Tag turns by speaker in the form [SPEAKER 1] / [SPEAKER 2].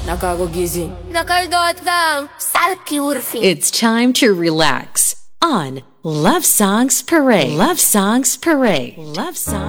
[SPEAKER 1] Nakakagising. Nakaldot lang. Salky urfi.
[SPEAKER 2] It's time to relax on Love Songs Parade. Love Songs Parade. Love Songs.